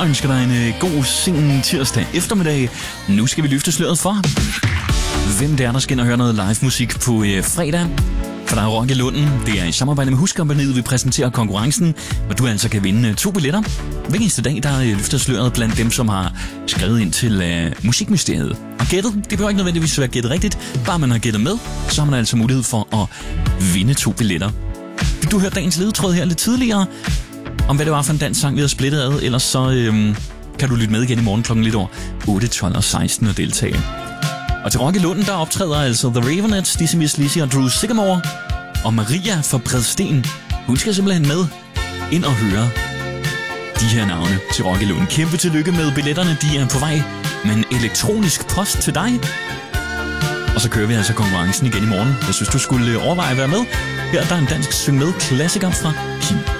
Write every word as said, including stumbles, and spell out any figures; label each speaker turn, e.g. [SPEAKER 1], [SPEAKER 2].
[SPEAKER 1] og ønsker dig en øh, god sen tirsdag eftermiddag. Nu skal vi løfte sløret for, hvem det er, der skal ind og høre noget live musik på øh, fredag. For der er Rock i Lunden. Det er i samarbejde med Huskompagniet, vi præsenterer konkurrencen, hvor du altså kan vinde øh, to billetter. Hver eneste dag, der øh, løfter sløret blandt dem, som har skrevet ind til øh, Musikministeriet. Og gættet, det behøver ikke nødvendigvis være gættet rigtigt. Bare man har gættet med, så har man altså mulighed for at vinde to billetter. Fik du hørt dagens ledetråd her lidt tidligere, om hvad det var for en dansk sang, vi havde splittet ad, ellers så øhm, kan du lytte med igen i morgen klokken lidt over otte, tolv og seksten og deltage. Og til Rock i Lunden, der optræder altså The Raveonettes, Dizzy Miss Lizzy og Drew Sycamore. Og Maria fra Bredsten, hun skal simpelthen med ind og høre de her navne til Rock i Lunden. Kæmpe tillykke med billetterne, de er på vej med en elektronisk post til dig. Og så kører vi altså konkurrencen igen i morgen. Jeg synes, du skulle overveje at være med. Her der er en dansk syng med klassiker fra Kim.